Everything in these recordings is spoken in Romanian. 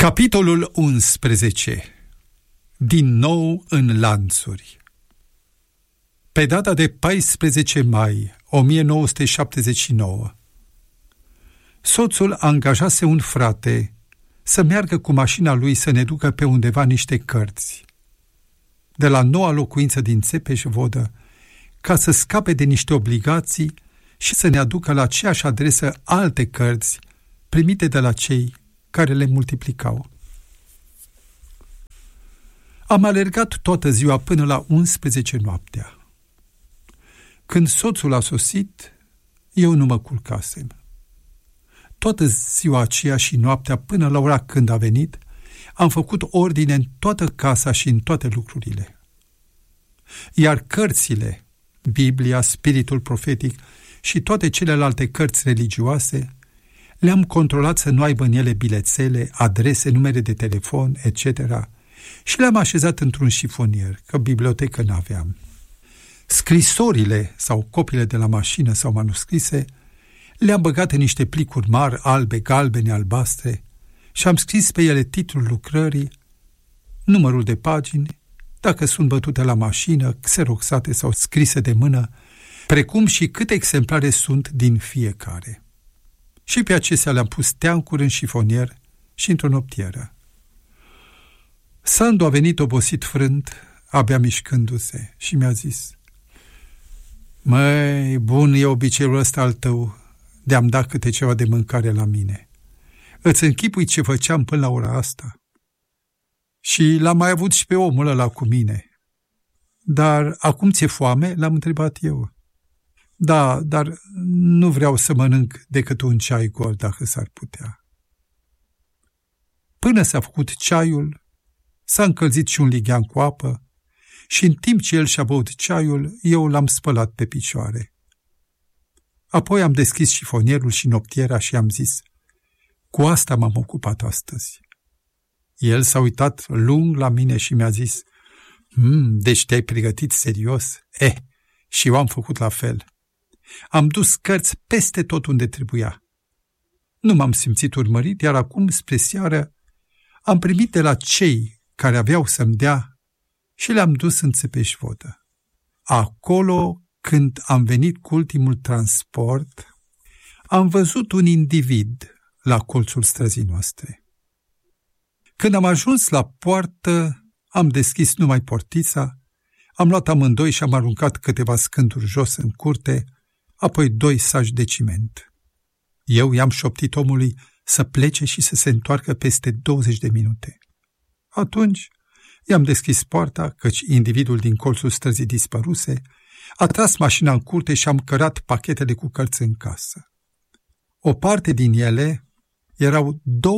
Capitolul 11. Din nou în lanțuri. Pe data de 14 mai 1979, soțul angajase un frate să meargă cu mașina lui să ne ducă pe undeva niște cărți de la noua locuință din Țepeș-Vodă, ca să scape de niște obligații și să ne aducă la aceeași adresă alte cărți primite de la cei care le multiplicau. Am alergat toată ziua până la 11 noaptea. Când soțul a sosit, eu nu mă culcasem. Toată ziua aceea și noaptea, până la ora când a venit, am făcut ordine în toată casa și în toate lucrurile. Iar cărțile, Biblia, Spiritul Profetic și toate celelalte cărți religioase, le-am controlat să nu aibă în ele bilețele, adrese, numere de telefon, etc. și le-am așezat într-un șifonier, că bibliotecă n-aveam. Scrisorile sau copiile de la mașină sau manuscrise le-am băgat în niște plicuri mari, albe, galbene, albastre, și am scris pe ele titlul lucrării, numărul de pagini, dacă sunt bătute la mașină, xeroxate sau scrise de mână, precum și câte exemplare sunt din fiecare. Și pe acestea le-am pus teancuri în șifonier și într-o noptieră. Sandu a venit obosit frânt, abia mișcându-se, și mi-a zis: "Măi, bun e obiceiul ăsta al tău de a-mi da câte ceva de mâncare la mine. Îți închipui ce făceam până la ora asta? Și l-am mai avut și pe omul ăla cu mine. Dar acum ți-e foame?" l-am întrebat eu. "Da, dar nu vreau să mănânc decât un ceai gol, dacă s-ar putea." Până s-a făcut ceaiul, s-a încălzit și un lighean cu apă și în timp ce el și-a băut ceaiul, eu l-am spălat pe picioare. Apoi am deschis șifonierul și noptiera și am zis: "Cu asta m-am ocupat astăzi." El s-a uitat lung la mine și mi-a zis: "Deci te-ai pregătit serios?" Și eu am făcut la fel. Am dus cărți peste tot unde trebuia. Nu m-am simțit urmărit, iar acum, spre seară, am primit de la cei care aveau să-mi dea și le-am dus în Țepeș-Vodă. Acolo, când am venit cu ultimul transport, am văzut un individ la colțul străzii noastre. Când am ajuns la poartă, am deschis numai portița, am luat amândoi și am aruncat câteva scânduri jos în curte, apoi 2 saci de ciment. Eu i-am șoptit omului să plece și să se întoarcă peste 20 de minute. Atunci i-am deschis poarta, căci individul din colțul străzii dispăruse, a tras mașina în curte și am cărat pachetele cu cărți în casă. O parte din ele erau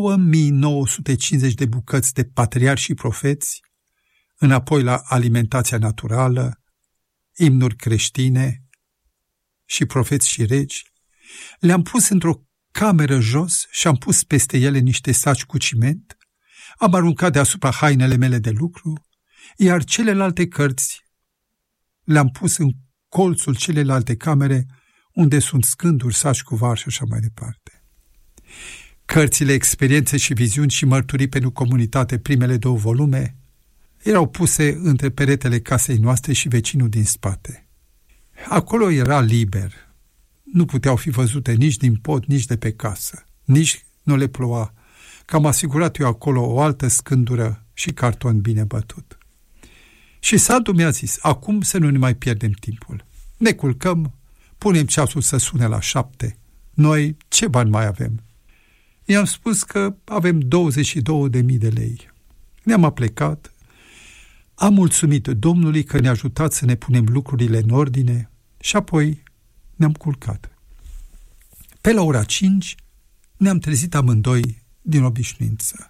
2950 de bucăți de patriarhi și profeți, înapoi la alimentația naturală, imnuri creștine și profeți și regi. Le-am pus într-o cameră jos și am pus peste ele niște saci cu ciment, am aruncat deasupra hainele mele de lucru, iar celelalte cărți le-am pus în colțul celelalte camere unde sunt scânduri, saci cu var și așa mai departe. Cărțile Experiențe și Viziuni și Mărturii pentru Comunitate, primele 2 volume, erau puse între peretele casei noastre și vecinul din spate. Acolo era liber. Nu puteau fi văzute nici din pod, nici de pe casă. Nici nu le ploua, că am asigurat eu acolo o altă scândură și carton bine bătut. Și Sandu mi-a zis: "Acum să nu ne mai pierdem timpul. Ne culcăm, punem ceasul să sune la 7. Noi ce bani mai avem?" I-am spus că avem 22.000 de lei. Ne-am aplecat, am mulțumit Domnului că ne-a ajutat să ne punem lucrurile în ordine și apoi ne-am culcat. Pe la ora 5 ne-am trezit amândoi din obișnuință.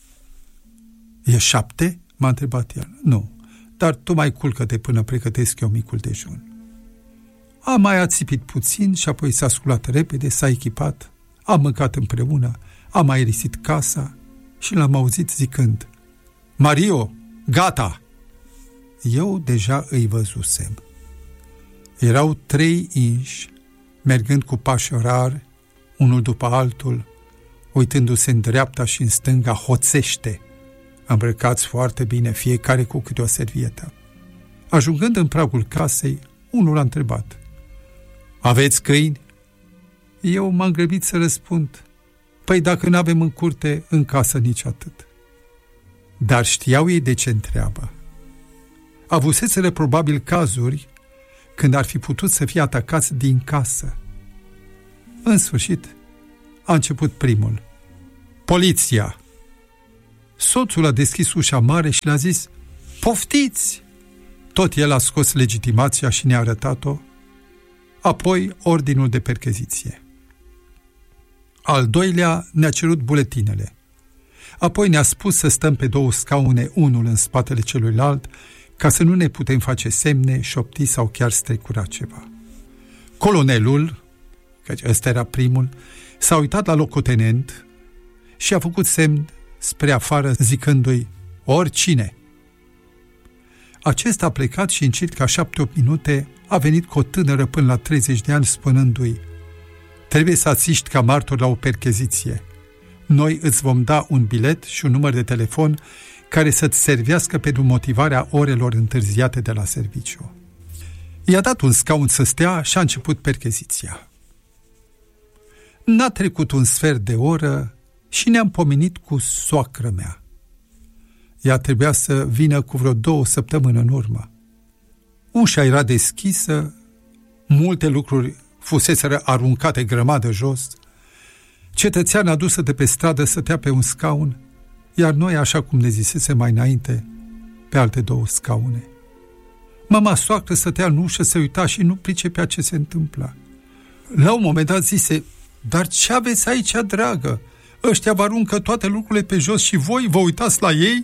"E 7?" m-a întrebat el. "Nu, dar tu mai culcă-te până pregătesc eu micul dejun." Am mai ațipit puțin și apoi s-a sculat repede, s-a echipat, am mâncat împreună, am aerisit casa și l-am auzit zicând: "Mario, gata!" Eu deja îi văzusem. Erau 3 inși, mergând cu pași rari, unul după altul, uitându-se în dreapta și în stânga, hoțește, îmbrăcați foarte bine, fiecare cu câte o servietă. Ajungând în pragul casei, unul l-a întrebat: aveți câini? Eu m-am grăbit să răspund: păi dacă n-avem în curte, în casă nici atât. Dar știau ei de ce întreabă. Avuseseră probabil cazuri când ar fi putut să fie atacați din casă. În sfârșit, a început primul: poliția! Soțul a deschis ușa mare și le-a zis: poftiți! Tot el a scos legitimația și ne-a arătat-o, apoi ordinul de percheziție. Al doilea ne-a cerut buletinele. Apoi ne-a spus să stăm pe 2 scaune, unul în spatele celuilalt, ca să nu ne putem face semne, șopti sau chiar strecura ceva. Colonelul, căci ăsta era primul, s-a uitat la locotenent și a făcut semn spre afară, zicându-i: oricine. Acesta a plecat și în circa 7-8 minute a venit cu o tânără până la 30 de ani, spunându-i: trebuie să asiști ca martor la o percheziție. Noi îți vom da un bilet și un număr de telefon care să-ți servească pentru motivarea orelor întârziate de la serviciu. I-a dat un scaun să stea și a început percheziția. N-a trecut un sfert de oră și ne-am pomenit cu soacră mea. Ea trebuia să vină cu vreo 2 săptămâni în urmă. Ușa era deschisă, multe lucruri fuseseră aruncate grămadă jos, cetățeana adusă de pe stradă stătea pe un scaun, iar noi, așa cum ne zisese mai înainte, pe alte 2 scaune. Mama soacră stătea în ușă, se uita și nu pricepea ce se întâmpla. La un moment dat zise: dar ce aveți aici, dragă? Ăștia vă aruncă toate lucrurile pe jos și voi vă uitați la ei?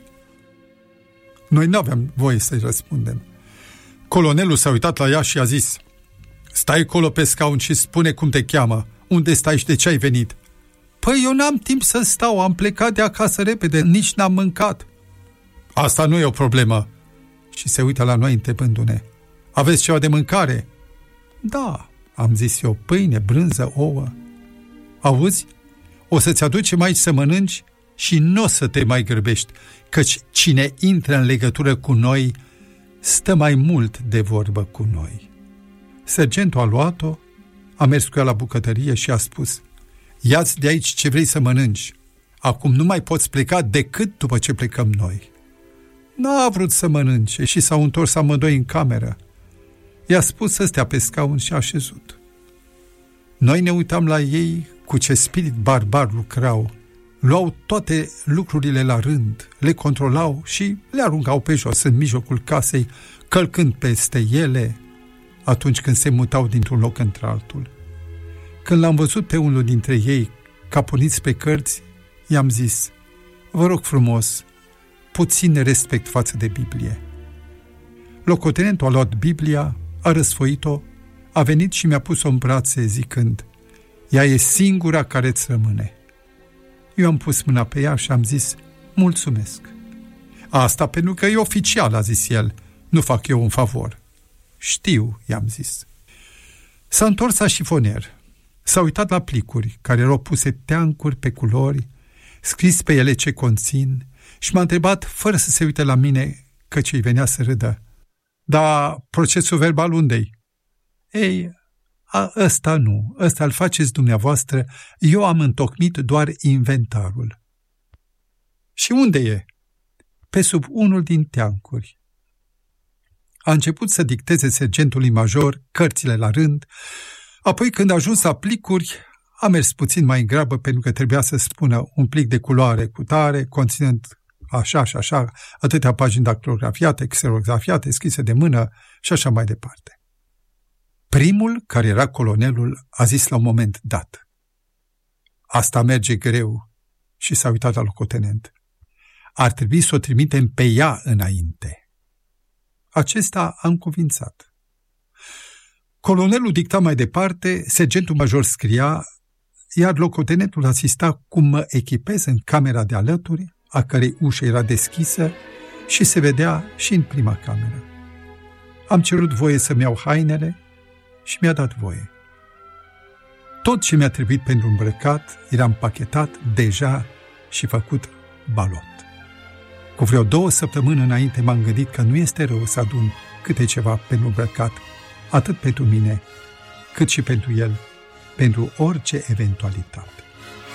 Noi n-aveam voie să-i răspundem. Colonelul s-a uitat la ea și a zis: stai acolo pe scaun și spune cum te cheamă, unde stai și de ce ai venit. Păi eu n-am timp să stau, am plecat de acasă repede, nici n-am mâncat. Asta nu e o problemă. Și se uită la noi întrebându-ne: aveți ceva de mâncare? Da, am zis eu, pâine, brânză, ouă. Auzi, o să-ți aducem aici să mănânci și nu o să te mai grăbești, căci cine intră în legătură cu noi stă mai mult de vorbă cu noi. Sergentul a luat-o, a mers cu ea la bucătărie și a spus: ia-ți de aici ce vrei să mănânci. Acum nu mai poți pleca decât după ce plecăm noi. N-a vrut să mănânce și s-au întors amândoi în cameră. I-a spus să stea pe scaun și a așezut. Noi ne uitam la ei cu ce spirit barbar lucrau. Luau toate lucrurile la rând, le controlau și le aruncau pe jos în mijlocul casei, călcând peste ele atunci când se mutau dintr-un loc într-altul. Când l-am văzut pe unul dintre ei ca porniți pe cărți, i-am zis: vă rog frumos, puțin respect față de Biblie. Locotenentul a luat Biblia, a răsfoit-o, a venit și mi-a pus-o în brațe zicând: ea e singura care îți rămâne. Eu am pus mâna pe ea și am zis: mulțumesc. Asta pentru că e oficial, a zis el, nu fac eu un favor. Știu, i-am zis. S-a întors la șifonier. S-a uitat la plicuri care erau puse teancuri pe culori, scris pe ele ce conțin și m-a întrebat, fără să se uite la mine, căci îi venea să râdă: dar procesul verbal unde-i? Ei, ăsta nu, ăsta îl faceți dumneavoastră, eu am întocmit doar inventarul. Și unde e? Pe sub unul din teancuri. A început să dicteze sergentului major cărțile la rând, apoi când a ajuns la plicuri, a mers puțin mai în grabă pentru că trebuia să spună un plic de culoare cu tare, conținând așa și așa, atâtea pagini dactilografiate, xerografiate, scrise de mână și așa mai departe. Primul, care era colonelul, a zis la un moment dat: asta merge greu, și s-a uitat la locotenent. Ar trebui să o trimitem pe ea înainte. Acesta a încuvințat. Colonelul dicta mai departe, sergentul major scria, iar locotenentul asista cum mă echipez în camera de alături, a cărei ușă era deschisă și se vedea și în prima cameră. Am cerut voie să-mi iau hainele și mi-a dat voie. Tot ce mi-a trebuit pentru îmbrăcat era împachetat deja și făcut balot. Cu vreo 2 săptămâni înainte m-am gândit că nu este rău să adun câte ceva pentru îmbrăcat, atât pentru mine, cât și pentru el, pentru orice eventualitate.